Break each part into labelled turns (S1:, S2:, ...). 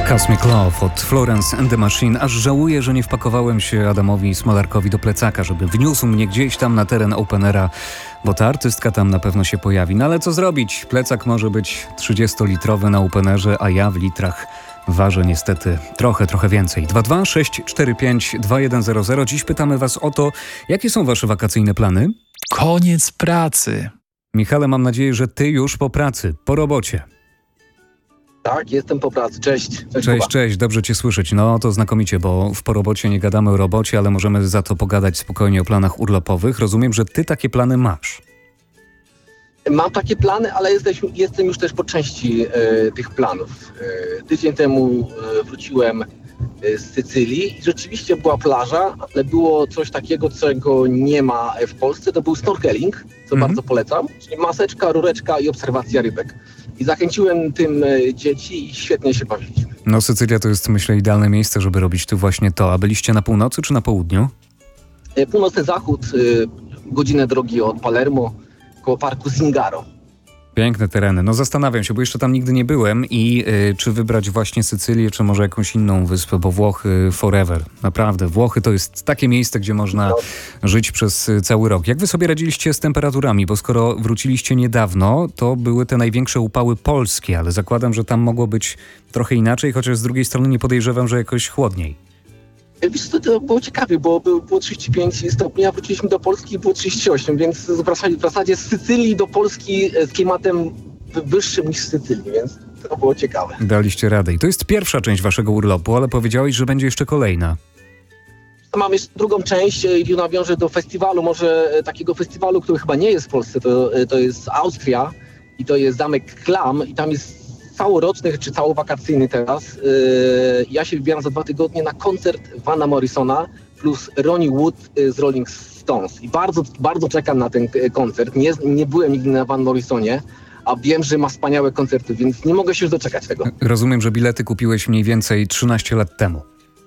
S1: Cosmic Love od Florence and the Machine. Aż żałuję, że nie wpakowałem się Adamowi Smolarkowi do plecaka, żeby wniósł mnie gdzieś tam na teren openera, bo ta artystka tam na pewno się pojawi. No ale co zrobić? Plecak może być 30-litrowy na openerze, a ja w litrach ważę niestety trochę więcej. 226452100. Dziś pytamy was o to, jakie są wasze wakacyjne plany?
S2: Koniec pracy.
S1: Michale, mam nadzieję, że ty już po pracy, po robocie.
S3: Tak, jestem po pracy. Cześć.
S1: Cześć, dobrze cię słyszeć. No to znakomicie, bo w porobocie nie gadamy o robocie, ale możemy za to pogadać spokojnie o planach urlopowych. Rozumiem, że ty takie plany masz.
S3: Mam takie plany, ale jestem już też po części tych planów. Tydzień temu wróciłem z Sycylii i rzeczywiście była plaża, ale było coś takiego, czego nie ma w Polsce. To był snorkeling, co bardzo polecam. Czyli maseczka, rureczka i obserwacja rybek. I zachęciłem tym dzieci i świetnie się bawiliśmy.
S1: No Sycylia to jest, myślę, idealne miejsce, żeby robić tu właśnie to. A byliście na północy czy na południu?
S3: Północny zachód, godzinę drogi od Palermo, koło parku Zingaro.
S1: Piękne tereny. No zastanawiam się, bo jeszcze tam nigdy nie byłem i czy wybrać właśnie Sycylię, czy może jakąś inną wyspę, bo Włochy forever. Naprawdę, Włochy to jest takie miejsce, gdzie można żyć przez cały rok. Jak wy sobie radziliście z temperaturami? Bo skoro wróciliście niedawno, to były te największe upały polskie, ale zakładam, że tam mogło być trochę inaczej, chociaż z drugiej strony nie podejrzewam, że jakoś chłodniej.
S3: Wiesz co, to było ciekawie, bo było 35 stopni, a wróciliśmy do Polski i było 38, więc w zasadzie z Sycylii do Polski z klimatem wyższym niż z Sycylii, więc to było ciekawe.
S1: Daliście radę. I to jest pierwsza część waszego urlopu, ale powiedziałeś, że będzie jeszcze kolejna.
S3: Mam jeszcze drugą część i nawiążę do festiwalu, może takiego festiwalu, który chyba nie jest w Polsce, to jest Austria i to jest zamek Klam i tam jest całoroczny czy całowakacyjny teraz. Ja się wybieram za 2 tygodnie na koncert Vana Morrisona plus Ronnie Wood z Rolling Stones. I bardzo czekam na ten koncert. Nie byłem nigdy na Van Morrisonie, a wiem, że ma wspaniałe koncerty, więc nie mogę się już doczekać tego. Rozumiem,
S1: że bilety kupiłeś mniej więcej 13 lat temu.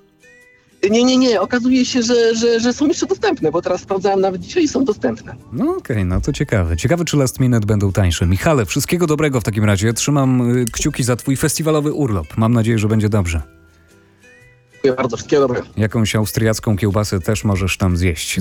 S3: Nie. Okazuje się, że są jeszcze dostępne, bo teraz sprawdzałem nawet dzisiaj i są dostępne.
S1: No okej, no to ciekawe. Ciekawe, czy last minute będą tańsze. Michale, wszystkiego dobrego w takim razie. Trzymam kciuki za twój festiwalowy urlop. Mam nadzieję, że będzie dobrze.
S3: Dziękuję bardzo, wszystkiego dobrego.
S1: Jakąś austriacką kiełbasę też możesz tam zjeść.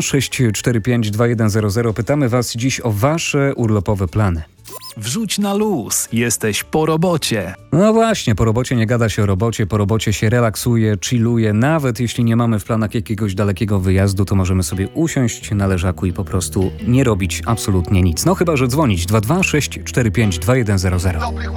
S1: 226452100. Pytamy was dziś o wasze urlopowe plany.
S2: Wrzuć na luz. Jesteś po robocie.
S1: No właśnie, po robocie nie gada się o robocie, po robocie się relaksuje, chilluje. Nawet jeśli nie mamy w planach jakiegoś dalekiego wyjazdu, to możemy sobie usiąść na leżaku i po prostu nie robić absolutnie nic. No chyba, że dzwonić 226452100.